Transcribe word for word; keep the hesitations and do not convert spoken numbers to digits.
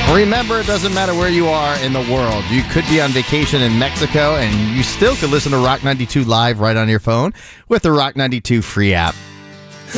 Remember, it doesn't matter where you are in the world. You could be on vacation in Mexico, and you still could listen to Rock ninety-two live right on your phone with the Rock ninety-two free app.